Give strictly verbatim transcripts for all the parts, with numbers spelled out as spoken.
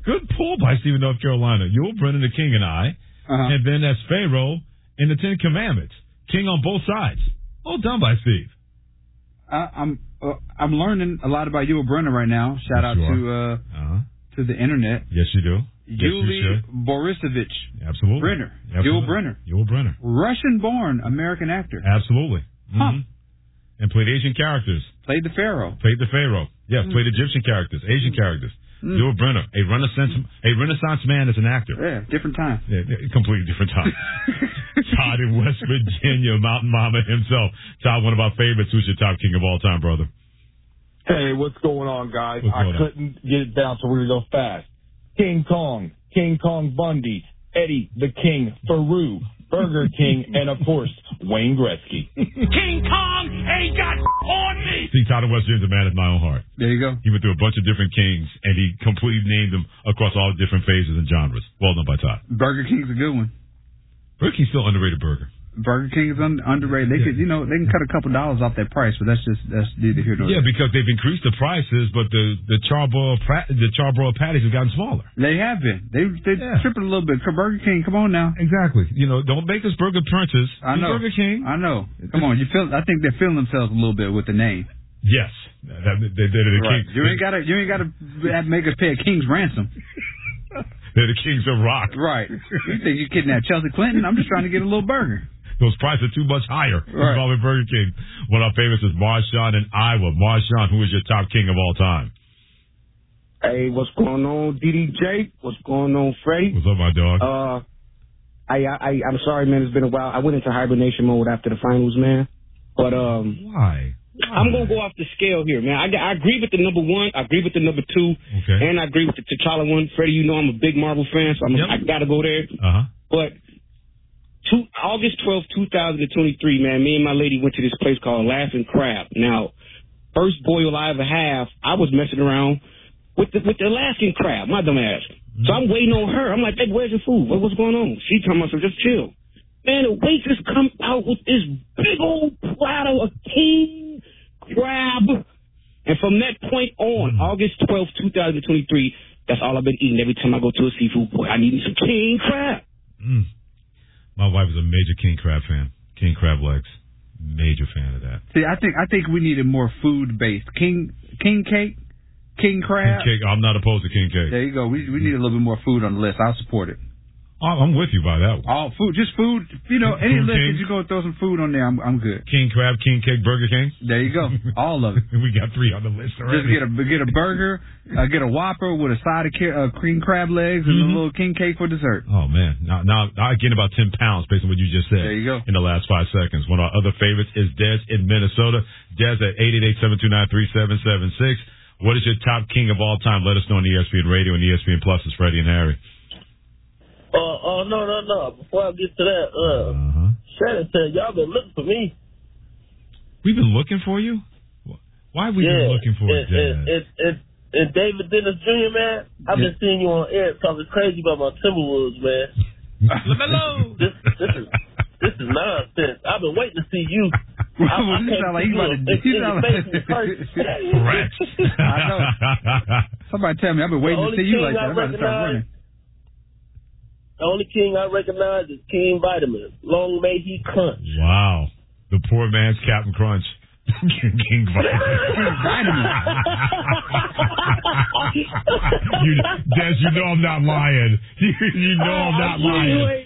Good pull by Stephen, North Carolina. Yul Brynner, the king, and I. Uh-huh. And then as Pharaoh in the Ten Commandments. King on both sides. Well done by Steve. Uh, I'm uh, I'm learning a lot about Yul Brynner right now. Shout yes, out to uh, uh-huh. to the internet. Yes, you do. Yuli Borisovich. Absolutely. Brynner. Absolutely. Yul Brynner. Yul Brynner. Russian-born American actor. Absolutely. Mm-hmm. Huh. And played Asian characters. Played the Pharaoh. Played the Pharaoh. Yes, mm. played Egyptian characters, Asian mm. characters. Mm. Yul Brynner, a Renaissance, a Renaissance man as an actor. Yeah, different time. Yeah, completely different time. Todd in West Virginia, Mountain Mama himself. Todd, one of our favorites. Who's your top king of all time, brother? Hey, what's going on, guys? What's I going couldn't on? get it down, so we're going to go fast. King Kong, King Kong Bundy, Eddie the King Farouk, Burger King, and, of course, Wayne Gretzky. King Kong ain't got on me! See, Todd in West Virginia is a man of my own heart. There you go. He went through a bunch of different kings, and he completely named them across all different phases and genres. Well done by Todd. Burger King's a good one. Burger King's still underrated burger. Burger King is un- underrated. They yeah. could, you know, they can cut a couple dollars off their price, but that's just that's neither here nor there. Yeah, because they've increased the prices, but the the charbroiled the charbroiled patties have gotten smaller. They have been. They they yeah. tripping a little bit. Burger King, come on now. Exactly. You know, don't make us Burger Princess. I know. Burger King. I know. Come on, you feel? I think they're feeling themselves a little bit with the name. Yes, that, they, they, they're the right. king. You ain't gotta you ain't gotta make us pay a king's ransom. They're the kings of rock. Right. You think you kidnapped Chelsea Clinton? I'm just trying to get a little burger. Those prices are too much higher. Right. Involving Burger King. One of our favorites is Marshawn in Iowa. Marshawn, who is your top king of all time? Hey, what's going on, D D J? What's going on, Freddie? What's up, my dog? Uh, I, I, I'm sorry, man. It's been a while. I went into hibernation mode after the finals, man. But um, why? Why? I'm gonna go off the scale here, man. I, I agree with the number one. I agree with the number two. Okay. And I agree with the T'Challa one. Freddie, you know I'm a big Marvel fan, so I'm, yep. I gotta go there. Uh huh. But Two, August twelfth, two thousand twenty-three, man, me and my lady went to this place called Laughing Crab. Now, first boil I ever have, I was messing around with the with the Alaskan crab, my dumb ass. Mm-hmm. So I'm waiting on her. I'm like, hey, where's your food? What, what's going on? She told me, so just chill. Man, the waitress come out with this big old platter of king crab. And from that point on, mm-hmm. August twelfth, two thousand twenty-three, that's all I've been eating every time I go to a seafood boy. I need me some king crab. Mm. My wife is a major king crab fan. King crab legs. Major fan of that. See, I think I think we needed more food based. King king cake, king crab. King cake. I'm not opposed to king cake. There you go. We we need a little bit more food on the list. I'll support it. Oh, I'm with you by that one. All food, just food. You know, any food list king. that you go throw some food on there, I'm I'm good. King crab, king cake, Burger King. There you go. All of it. We got three on the list already. Just get a get a burger, uh, get a Whopper with a side of uh, cream crab legs, and mm-hmm. a little king cake for dessert. Oh man, now now I gained about ten pounds based on what you just said. There you go. In the last five seconds. One of our other favorites is Des in Minnesota. Des at eight eight eight, seven two nine, three seven seven six. What is your top king of all time? Let us know on E S P N Radio and E S P N Plus. It's Freddie and Harry. Uh, oh, no, no, no. Before I get to that, uh, uh-huh. Shannon said, y'all been looking for me. We've been looking for you? Why have we yeah, been looking for it, you, Dad? It, it, it, and David Dennis Junior, man, I've yeah. been seeing you on air talking crazy about my Timberwolves, man. Hello. This, this is this is nonsense. I've been waiting to see you. I, I you sound like you about to you sound like Rex. I know. Somebody tell me I've been waiting to see you like that. I'm about to start running. The only king I recognize is King Vitamin. Long may he crunch. Wow. The poor man's Captain Crunch. King Vitamin. you, Des, you know I'm not lying. You, you know I'm not lying.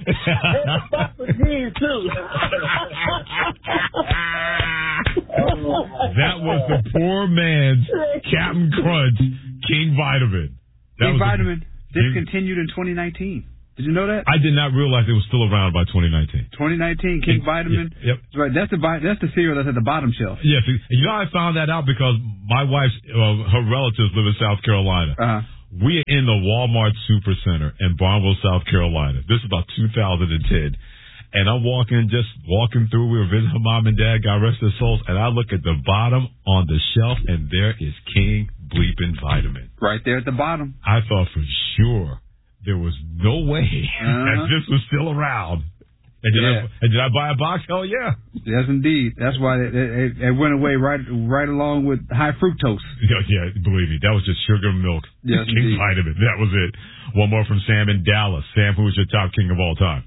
That was the poor man's Captain Crunch, King Vitamin. That King was Vitamin a, discontinued in twenty nineteen. Did you know that? I did not realize it was still around by twenty nineteen. twenty nineteen, King Vitamin. Yep. That's right. That's the that's the cereal that's at the bottom shelf. Yes. You know, I found that out because my wife's uh, her relatives live in South Carolina. Uh-huh. We are in the Walmart Supercenter in Barnwell, South Carolina. This is about two thousand ten. And I'm walking, just walking through. We were visiting her mom and dad, God rest their souls. And I look at the bottom on the shelf, and there is King Bleeping Vitamin. Right there at the bottom. I thought for sure there was no way uh-huh. that this was still around. And did, Yeah. I, and did I buy a box? Hell yeah. Yes, indeed. That's why it, it, it went away right right along with high fructose. Yeah, yeah, believe me, that was just sugar and milk. Yes, King indeed. vitamin. That was it. One more from Sam in Dallas. Sam, who is your top king of all time?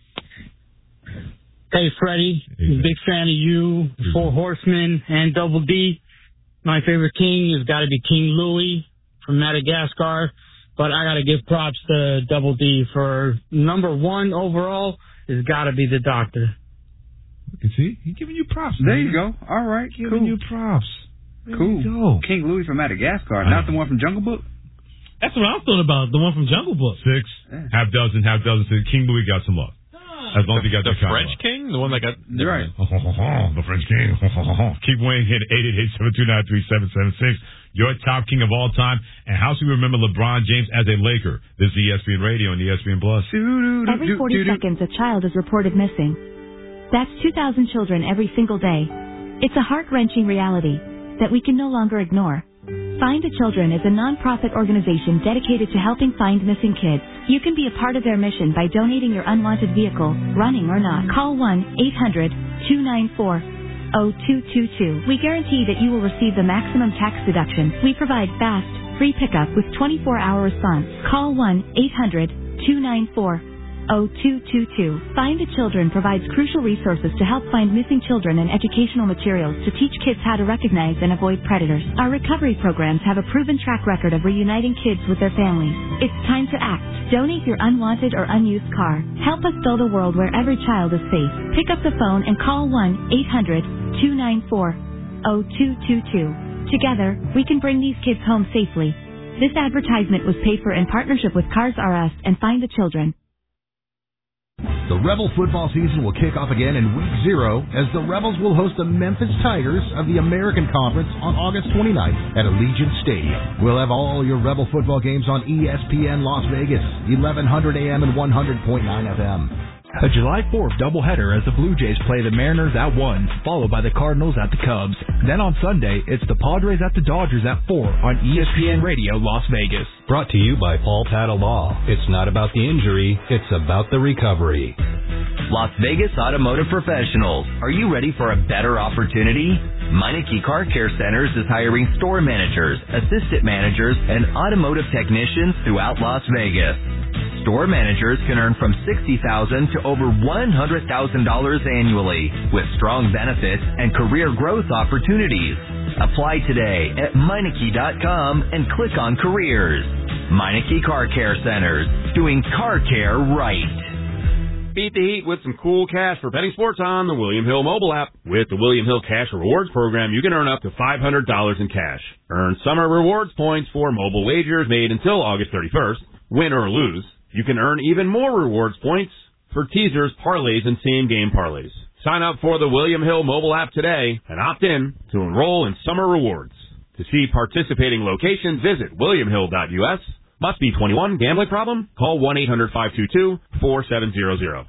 Hey, Freddie. Hey, Big fan of you, Four Horsemen, and Double D. My favorite king has got to be King Louis from Madagascar. But I got to give props to Double D for number one overall. Has got to be the Doctor. You see, he's giving you props. There man. you go. All right, Giving cool. you props. There cool. you go. King Louis from Madagascar, I not know. the one from Jungle Book. That's what I'm talking about. The one from Jungle Book. Six, Yeah. half dozen, half dozen. King Louis got some love. As long as he got The that kind French of love. king? The one that got... You're right. The French king. Keep weighing in eight eight eight, seven two nine, three seven seven six. Your top king of all time. And how should we remember LeBron James as a Laker? This is E S P N Radio and E S P N Plus. Every forty seconds, a child is reported missing. That's two thousand children every single day. It's a heart-wrenching reality that we can no longer ignore. Find the Children is a non-profit organization dedicated to helping find missing kids. You can be a part of their mission by donating your unwanted vehicle, running or not. Call one eight hundred, two nine four, zero two two two. We guarantee that you will receive the maximum tax deduction. We provide fast, free pickup with twenty-four hour response. Call one eight hundred, two nine four, zero two two two. Find the Children provides crucial resources to help find missing children and educational materials to teach kids how to recognize and avoid predators. Our recovery programs have a proven track record of reuniting kids with their families. It's time to act. Donate your unwanted or unused car. Help us build a world where every child is safe. Pick up the phone and call one eight hundred, two nine four, zero two two two. Together, we can bring these kids home safely. This advertisement was paid for in partnership with Cars R Us and Find the Children. The Rebel football season will kick off again in week zero as the Rebels will host the Memphis Tigers of the American Conference on August twenty-ninth at Allegiant Stadium. We'll have all your Rebel football games on E S P N Las Vegas, eleven hundred A M and one hundred point nine F M. A July fourth doubleheader as the Blue Jays play the Mariners at one, followed by the Cardinals at the Cubs. Then on Sunday, it's the Padres at the Dodgers at four on E S P N Radio Las Vegas. Brought to you by Paul Patta Law. It's not about the injury, it's about the recovery. Las Vegas Automotive Professionals. Are you ready for a better opportunity? Meineke Car Care Centers is hiring store managers, assistant managers, and automotive technicians throughout Las Vegas. Store managers can earn from sixty thousand dollars to over one hundred thousand dollars annually with strong benefits and career growth opportunities. Apply today at Meineke dot com and click on careers. Meineke Car Care Centers, doing car care right. Beat the heat with some cool cash for betting sports on the William Hill mobile app. With the William Hill Cash Rewards program, you can earn up to five hundred dollars in cash. Earn summer rewards points for mobile wagers made until August thirty-first. Win or lose, you can earn even more rewards points for teasers, parlays, and same-game parlays. Sign up for the William Hill mobile app today and opt in to enroll in summer rewards. To see participating locations, visit william hill dot U S. Must be twenty-one. Gambling problem? Call one eight hundred, five two two, four seven zero zero.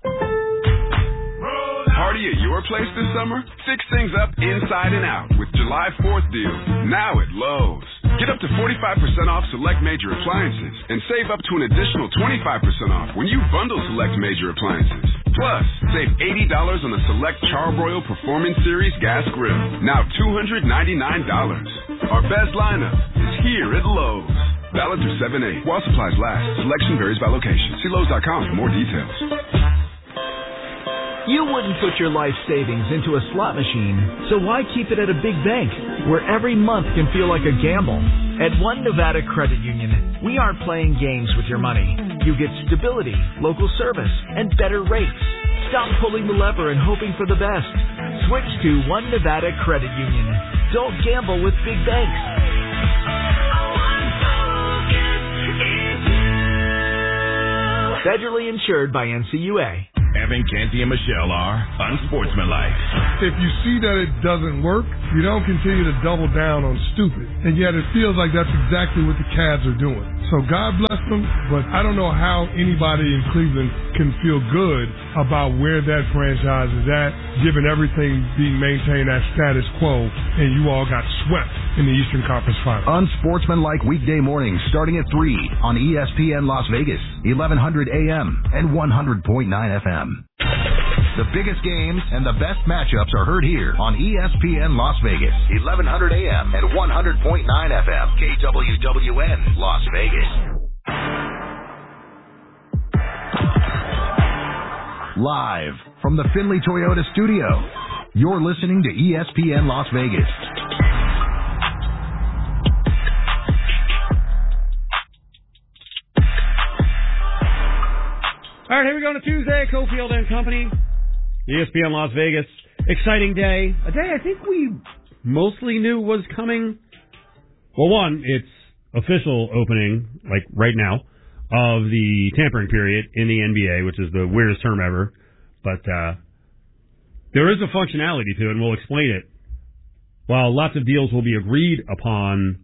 Party at your place this summer? Fix things up inside and out with July fourth deal. Now at Lowe's. Get up to forty-five percent off select major appliances and save up to an additional twenty-five percent off when you bundle select major appliances. Plus, save eighty dollars on the select Charbroil Performance Series gas grill. Now two hundred ninety-nine dollars. Our best lineup is here at Lowe's. Valid through seven eight. While supplies last. Selection varies by location. See Lowe's dot com for more details. You wouldn't put your life savings into a slot machine, so why keep it at a big bank where every month can feel like a gamble? At One Nevada Credit Union, we aren't playing games with your money. You get stability, local service, and better rates. Stop pulling the lever and hoping for the best. Switch to One Nevada Credit Union. Don't gamble with big banks. Federally insured by N C U A. Evan, Canty, and Michelle are unsportsmanlike. If you see that it doesn't work, you don't continue to double down on stupid. And yet it feels like that's exactly what the Cavs are doing. So God bless them, but I don't know how anybody in Cleveland can feel good about where that franchise is at, given everything being maintained as status quo, and you all got swept in the Eastern Conference Finals. Unsportsmanlike weekday mornings starting at three on E S P N Las Vegas, eleven hundred A M and one hundred point nine F M. The biggest games and the best matchups are heard here on E S P N Las Vegas, eleven hundred A M and one hundred point nine F M, K W W N, Las Vegas. Live from the Findlay Toyota studio, you're listening to E S P N Las Vegas. All right, here we go on a Tuesday. Cofield and Company, E S P N Las Vegas. Exciting day. A day I think we mostly knew was coming. Well, one, it's official opening, like right now, of the tampering period in the N B A, which is the weirdest term ever. But uh, there is a functionality to it, and we'll explain it. While lots of deals will be agreed upon,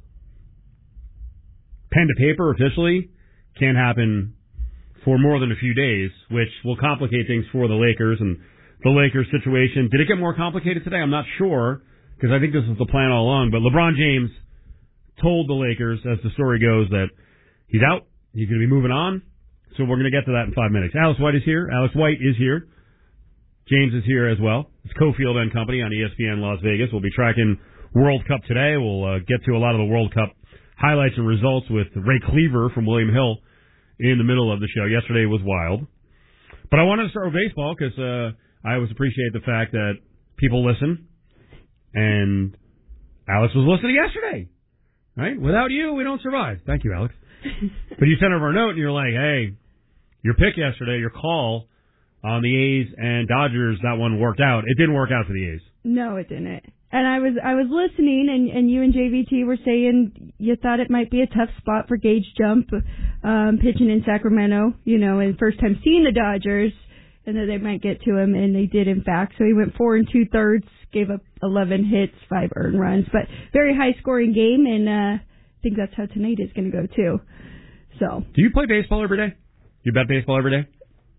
pen to paper officially can't happen for more than a few days, which will complicate things for the Lakers and the Lakers situation. Did it get more complicated today? I'm not sure, because I think this was the plan all along. But LeBron James told the Lakers, as the story goes, that he's out. He's going to be moving on. So we're going to get to that in five minutes. Alex White is here. Alex White is here. James is here as well. It's Cofield and Company on E S P N Las Vegas. We'll be tracking World Cup today. We'll uh, get to a lot of the World Cup highlights and results with Ray Cleaver from William Hill in the middle of the show. Yesterday was wild. But I wanted to start with baseball because uh, I always appreciate the fact that people listen. And Alex was listening yesterday. Right? Without you, we don't survive. Thank you, Alex. But you sent over a note and you're like, hey, your pick yesterday, your call on the A's and Dodgers, that one worked out. It didn't work out for the A's. No, it didn't. And I was I was listening, and, and you and J V T were saying you thought it might be a tough spot for Gage Jump, um, pitching in Sacramento, you know, and first time seeing the Dodgers, and that they might get to him, and they did, in fact. So he went four and two-thirds, gave up eleven hits, five earned runs, but very high-scoring game, and uh, I think that's how tonight is going to go, too. So. Do you play baseball every day? You bet baseball every day?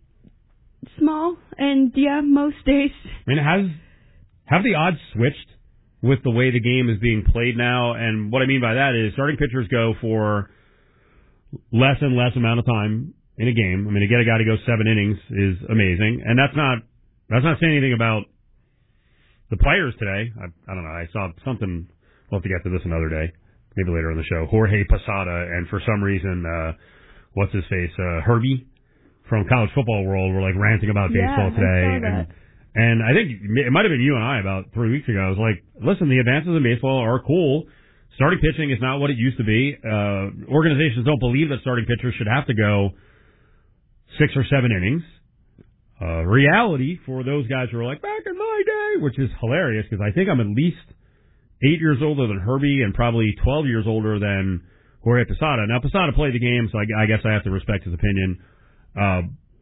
Small, and, yeah, most days. I mean, has have the odds switched with the way the game is being played now? And what I mean by that is starting pitchers go for less and less amount of time in a game. I mean, to get a guy to go seven innings is amazing. And that's not that's not saying anything about the players today. I, I don't know. I saw something. We'll have to get to this another day, maybe later in the show. Jorge Posada, and for some reason, uh, what's his face, uh, Herbie from College Football World were like ranting about baseball yeah, today. I saw that. And And I think it might have been you and I about three weeks ago. I was like, listen, the advances in baseball are cool. Starting pitching is not what it used to be. Uh, organizations don't believe that starting pitchers should have to go six or seven innings. Uh, reality for those guys who are like, back in my day, which is hilarious because I think I'm at least eight years older than Herbie and probably twelve years older than Jorge Posada. Now, Posada played the game, so I, I guess I have to respect his opinion. Uh,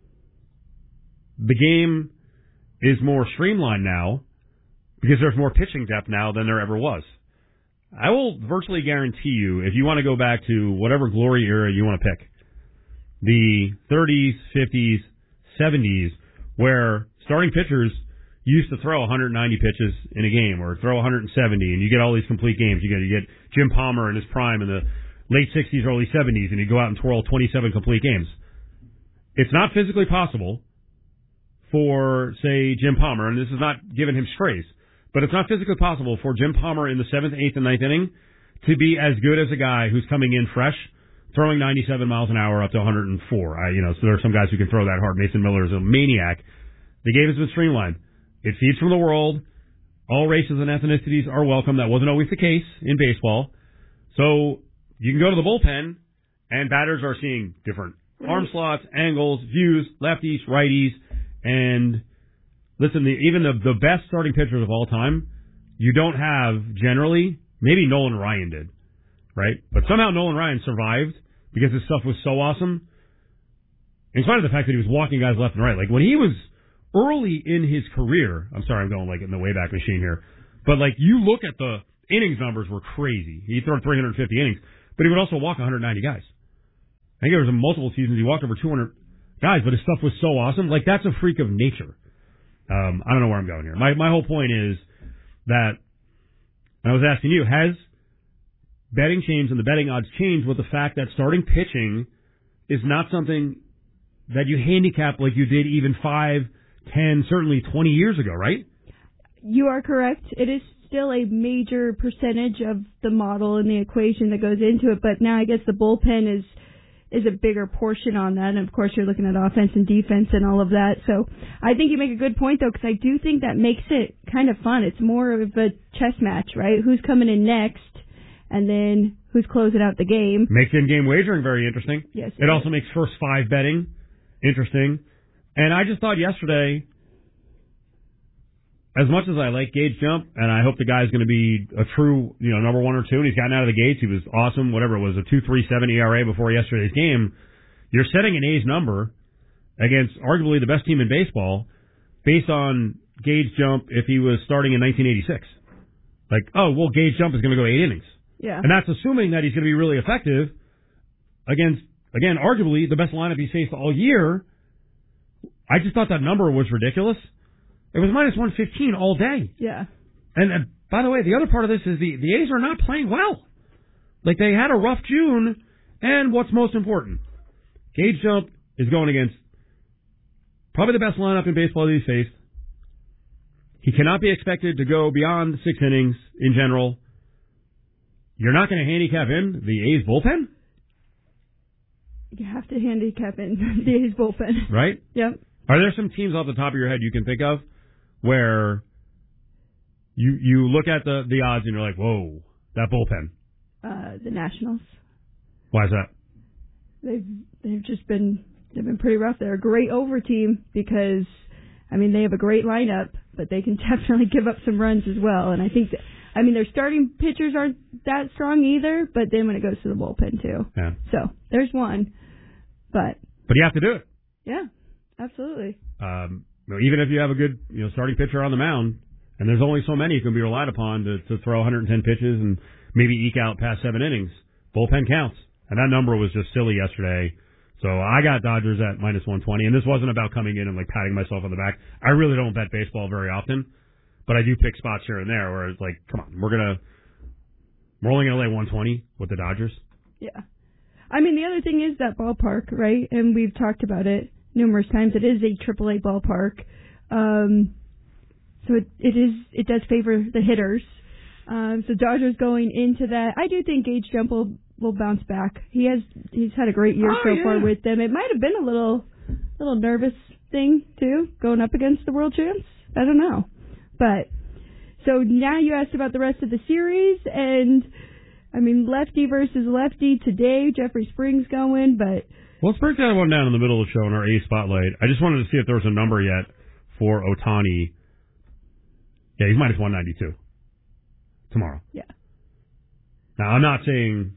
the game is more streamlined now because there's more pitching depth now than there ever was. I will virtually guarantee you, if you want to go back to whatever glory era you want to pick, the thirties, fifties, seventies, where starting pitchers used to throw one hundred ninety pitches in a game or throw one hundred seventy, and you get all these complete games. You get you get Jim Palmer in his prime in the late sixties, early seventies, and you go out and twirl twenty-seven complete games. It's not physically possible for, say, Jim Palmer, and this is not giving him strays, but it's not physically possible for Jim Palmer in the seventh, eighth, and ninth inning to be as good as a guy who's coming in fresh, throwing ninety-seven miles an hour up to one hundred four. I, you know, so there are some guys who can throw that hard. Mason Miller is a maniac. The game has been streamlined. It feeds from the world. All races and ethnicities are welcome. That wasn't always the case in baseball. So you can go to the bullpen, and batters are seeing different arm slots, angles, views, lefties, righties, and listen, the, even the, the best starting pitchers of all time, you don't have generally, maybe Nolan Ryan did, right? But somehow Nolan Ryan survived because his stuff was so awesome. In spite of the fact that he was walking guys left and right. Like when he was early in his career, I'm sorry, I'm going like in the Wayback Machine here, but like you look at the innings numbers were crazy. He threw three hundred fifty innings, but he would also walk one hundred ninety guys. I think there was in multiple seasons he walked over two hundred guys, but his stuff was so awesome. Like, that's a freak of nature. Um, I don't know where I'm going here. My my whole point is that, and I was asking you, has betting changed and the betting odds changed with the fact that starting pitching is not something that you handicap like you did even five, ten, certainly twenty years ago, right? You are correct. It is still a major percentage of the model and the equation that goes into it, but now I guess the bullpen is is a bigger portion on that, and of course you're looking at offense and defense and all of that. So I think you make a good point, though, because I do think that makes it kind of fun. It's more of a chess match, right? Who's coming in next, and then who's closing out the game. Makes in-game wagering very interesting. Yes. It also makes first five betting interesting. And I just thought yesterday, as much as I like Gage Jump, and I hope the guy's going to be a true, you know, number one or two, and he's gotten out of the gates, he was awesome, whatever it was, a two point three seven E R A before yesterday's game, you're setting an A's number against arguably the best team in baseball based on Gage Jump if he was starting in nineteen eighty-six. Like, oh, well, Gage Jump is going to go eight innings. Yeah. And that's assuming that he's going to be really effective against, again, arguably the best lineup he's faced all year. I just thought that number was ridiculous. It was minus one fifteen all day. Yeah. And uh, by the way, the other part of this is the, the A's are not playing well. Like, they had a rough June, and what's most important, Gage Jump is going against probably the best lineup in baseball that he's faced. He cannot be expected to go beyond six innings in general. You're not going to handicap in the A's bullpen? You have to handicap in the A's bullpen. Right? Yep. Are there some teams off the top of your head you can think of where you you look at the, the odds and you're like, whoa, that bullpen? Uh, the Nationals. Why is that? They've they've just been they've been pretty rough. They're a great over team because, I mean, they have a great lineup, but they can definitely give up some runs as well. And I think that, I mean, their starting pitchers aren't that strong either, but then when it goes to the bullpen too. Yeah. So there's one, but but you have to do it. Yeah, absolutely. Um, you know, even if you have a good, you know, starting pitcher on the mound, and there's only so many you can be relied upon to, to throw one hundred ten pitches and maybe eke out past seven innings, bullpen counts. And that number was just silly yesterday. So I got Dodgers at minus one twenty, and this wasn't about coming in and like patting myself on the back. I really don't bet baseball very often, but I do pick spots here and there where it's like, come on, we're gonna, we're only gonna lay one twenty with the Dodgers. Yeah. I mean, the other thing is that ballpark, right? And we've talked about it numerous times. It is a triple A ballpark. Um, so it, it is, it does favor the hitters. Um, so Dodgers going into that. I do think Gage Jump will, will bounce back. He has, he's had a great year oh, so yeah. far with them. It might have been a little, little nervous thing too, going up against the world champs. I don't know. But, so now you asked about the rest of the series, and I mean, lefty versus lefty today. Jeffrey Springs going, but well, let's break that one down in the middle of the show in our A spotlight. I just wanted to see if there was a number yet for Ohtani. Yeah, he's minus one ninety-two tomorrow. Yeah. Now, I'm not saying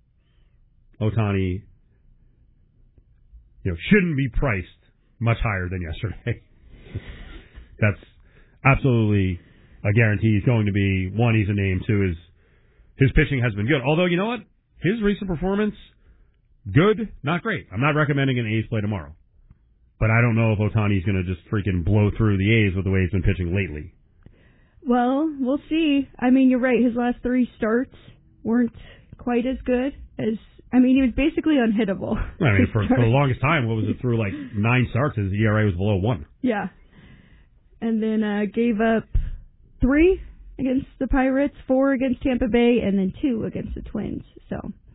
Ohtani, you know, shouldn't be priced much higher than yesterday. That's absolutely a guarantee. He's going to be, one, he's a name, two, his, his pitching has been good. Although, you know what? His recent performance, good, not great. I'm not recommending an A's play tomorrow. But I don't know if Ohtani's going to just freaking blow through the A's with the way he's been pitching lately. Well, we'll see. I mean, you're right. His last three starts weren't quite as good as, I mean, he was basically unhittable. I mean, for, for the longest time, what was it, through like nine starts, his E R A was below one. Yeah. And then uh, gave up three against the Pirates, four against Tampa Bay, and then two against the Twins. So.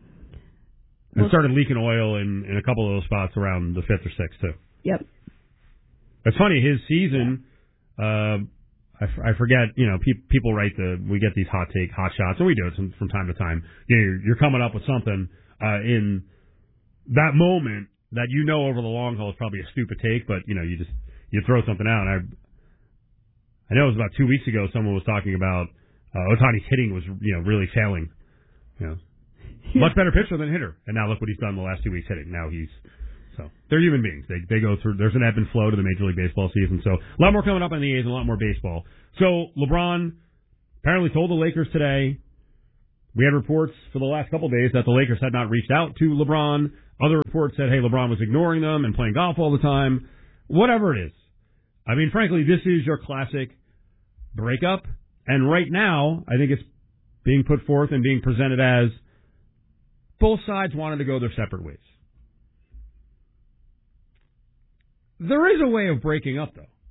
And started leaking oil in, in a couple of those spots around the fifth or sixth, too. Yep. It's funny, his season, yeah. uh, I, f- I forget, you know, pe- people write the, we get these hot take, hot shots, and we do it from, from time to time. You know, you're, you're coming up with something uh, in that moment that you know over the long haul is probably a stupid take, but, you know, you just, you throw something out. And I, I know it was about two weeks ago someone was talking about uh, Ohtani's hitting was, you know, really failing. You know, yeah. Much better pitcher than hitter. And now look what he's done the last two weeks hitting. Now he's, so they're human beings. They they go through. There's an ebb and flow to the Major League Baseball season. So a lot more coming up on the A's and a lot more baseball. So LeBron apparently told the Lakers today. We had reports for the last couple of days that the Lakers had not reached out to LeBron. Other reports said, hey, LeBron was ignoring them and playing golf all the time. Whatever it is. I mean, frankly, this is your classic breakup. And right now, I think it's being put forth and being presented as both sides wanted to go their separate ways. There is a way of breaking up, though.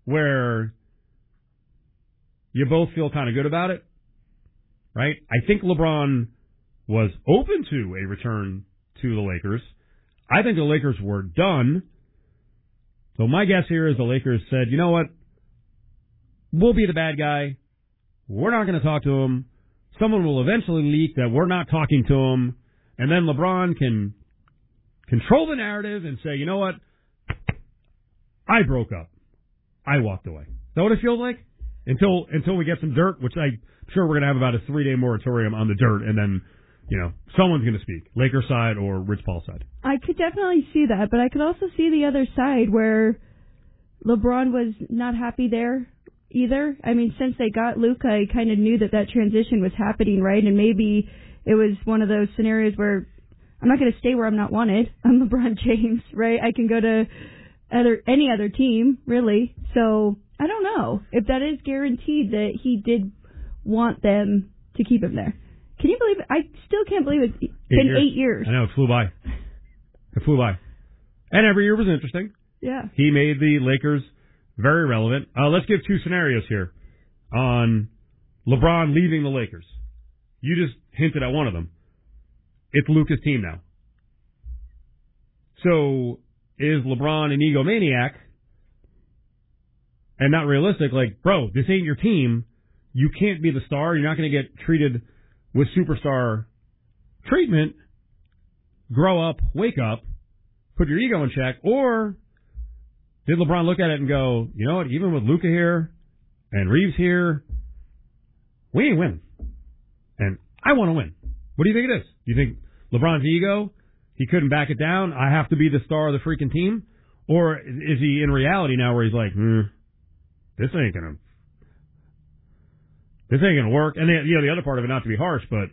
where you both feel kind of good about it, right? I think LeBron was open to a return to the Lakers. I think the Lakers were done. So my guess here is the Lakers said, you know what? We'll be the bad guy. We're not going to talk to him. Someone will eventually leak that we're not talking to him. And then LeBron can control the narrative and say, you know what? I broke up. I walked away. Is that what it feels like? Until until we get some dirt, which I'm sure we're going to have about a three-day moratorium on the dirt, and then, you know, someone's going to speak, Lakers side or Rich Paul side. I could definitely see that, but I could also see the other side where LeBron was not happy there either. I mean, since they got Luka, I kind of knew that that transition was happening, right? And maybe it was one of those scenarios where I'm not going to stay where I'm not wanted. I'm LeBron James, right? I can go to other any other team, really. So I don't know if that is guaranteed that he did want them to keep him there. Can you believe it? I still can't believe it's been eight years. eight years. I know, it flew by. It flew by. And every year was interesting. Yeah. He made the Lakers very relevant. Uh, let's give two scenarios here on LeBron leaving the Lakers. You just hinted at one of them. It's Luka's team now. So is LeBron an egomaniac and not realistic? Like, bro, this ain't your team. You can't be the star. You're not going to get treated with superstar treatment. Grow up, wake up, put your ego in check. Or did LeBron look at it and go, you know what, even with Luka here and Reeves here, we ain't winning. And I want to win. What do you think it is? Do you think LeBron's ego, he couldn't back it down, I have to be the star of the freaking team? Or is he in reality now where he's like, hmm, this ain't going to, this ain't going to work? And the, you know, the other part of it, not to be harsh, but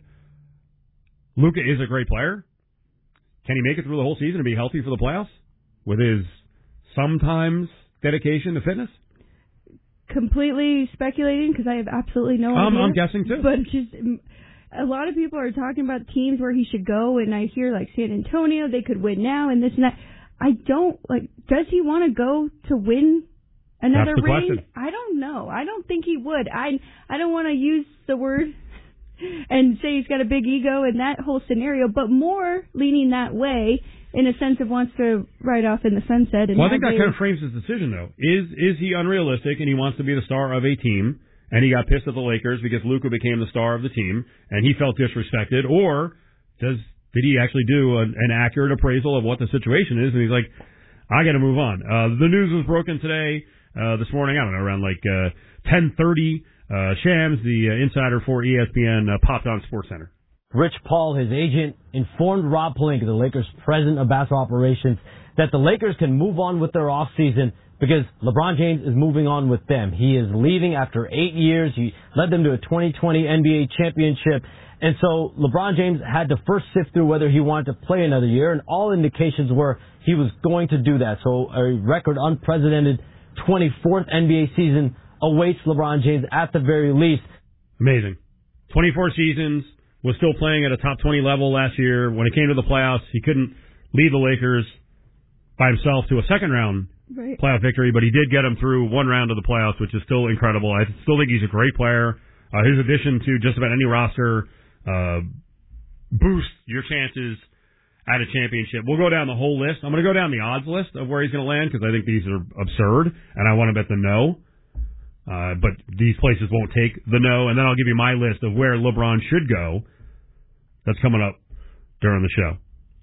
Luka is a great player. Can he make it through the whole season and be healthy for the playoffs with his sometimes dedication to fitness? Completely speculating because I have absolutely no um, idea. I'm guessing too. But just a lot of people are talking about teams where he should go, and I hear like San Antonio, they could win now and this and that. I don't like. Does he want to go to win another That's the ring? question. I don't know. I don't think he would. I I don't want to use the word and say he's got a big ego in that whole scenario, but more leaning that way in a sense of wants to ride off in the sunset. And well, I think that they, kind of frames his decision, though. Is is he unrealistic and he wants to be the star of a team, and he got pissed at the Lakers because Luka became the star of the team, and he felt disrespected, or does did he actually do an, an accurate appraisal of what the situation is, and he's like, I got to move on. Uh, the news was broken today, uh, this morning, I don't know, around like uh, ten thirty. Uh, Shams, the uh, insider for E S P N, uh, popped on SportsCenter. Rich Paul, his agent, informed Rob Pelinka, the Lakers' president of basketball operations, that the Lakers can move on with their offseason because LeBron James is moving on with them. He is leaving after eight years. He led them to a twenty twenty N B A championship. And so LeBron James had to first sift through whether he wanted to play another year, and all indications were he was going to do that. So a record unprecedented twenty-fourth N B A season awaits LeBron James at the very least. Amazing. twenty-four seasons, was still playing at a top twenty level last year. When it came to the playoffs, he couldn't lead the Lakers by himself to a second round right. playoff victory, but he did get him through one round of the playoffs, which is still incredible. I still think he's a great player. Uh, his addition to just about any roster uh, boosts your chances at a championship. We'll go down the whole list. I'm going to go down the odds list of where he's going to land because I think these are absurd, and I want to bet the no. Uh, but these places won't take the no, and then I'll give you my list of where LeBron should go. That's coming up during the show.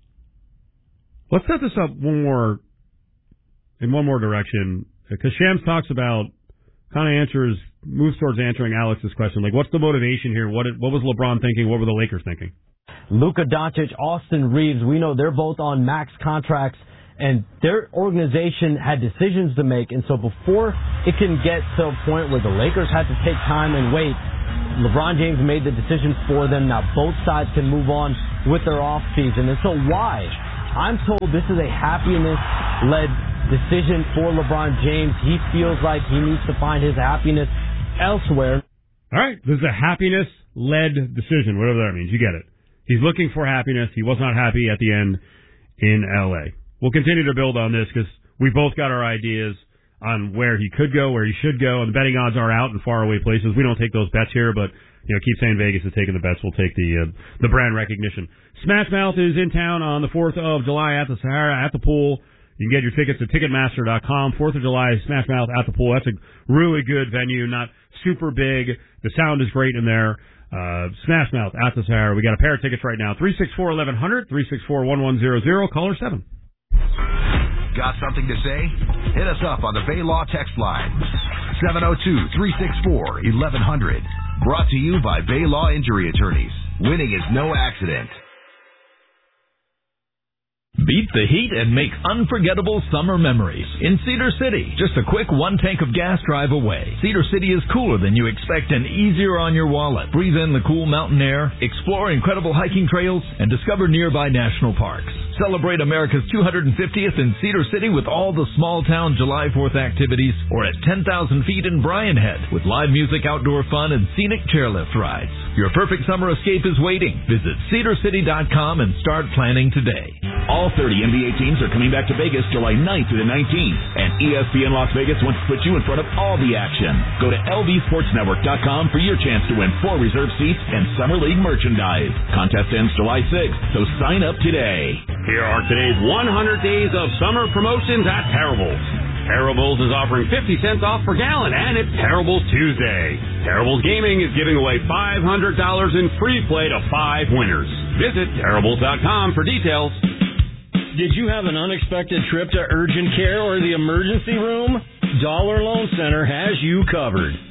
Let's set this up one more, in one more direction, because Shams talks about, kind of answers, moves towards answering Alex's question, like what's the motivation here? What what was LeBron thinking? What were the Lakers thinking? Luka Doncic, Austin Reeves, we know they're both on max contracts, and their organization had decisions to make, and so before it can get to a point where the Lakers had to take time and wait, LeBron James made the decision for them. Now both sides can move on with their offseason. And so why? I'm told this is a happiness-led decision for LeBron James. He feels like he needs to find his happiness elsewhere. All right, this is a happiness-led decision, whatever that means. You get it. He's looking for happiness. He was not happy at the end in L A. We'll continue to build on this because we both got our ideas on where he could go, where he should go, and the betting odds are out in faraway places. We don't take those bets here, but you know, keep saying Vegas is taking the bets. We'll take the uh, the brand recognition. Smash Mouth is in town on the fourth of July at the Sahara at the pool. You can get your tickets at Ticketmaster dot com. fourth of July, Smash Mouth at the pool. That's a really good venue, not super big. The sound is great in there. Uh, Smash Mouth at the Sahara. We got a pair of tickets right now. three six four, eleven hundred, three six four, one one zero zero. Caller seven. Got something to say? Hit us up on the Bay Law text line. seven oh two, three six four, eleven hundred. Brought to you by Bay Law Injury Attorneys. Winning is no accident. Beat the heat and make unforgettable summer memories in Cedar City. Just a quick one tank of gas drive away. Cedar City is cooler than you expect and easier on your wallet. Breathe in the cool mountain air, explore incredible hiking trails, and discover nearby national parks. Celebrate America's two hundred fiftieth in Cedar City with all the small town July fourth activities, or at ten thousand feet in Bryan Head with live music, outdoor fun, and scenic chairlift rides. Your perfect summer escape is waiting. Visit cedar city dot com and start planning today. All thirty N B A teams are coming back to Vegas July ninth through the nineteenth, and E S P N Las Vegas wants to put you in front of all the action. Go to L V sports network dot com for your chance to win four reserved seats and Summer League merchandise. Contest ends July sixth, so sign up today. Here are today's one hundred days of summer promotions at Terrible's. Terrible's is offering fifty cents off per gallon, and it's Terrible's Tuesday. Terrible's Gaming is giving away five hundred dollars in free play to five winners. Visit Terrible's dot com for details. Did you have an unexpected trip to urgent care or the emergency room? Dollar Loan Center has you covered.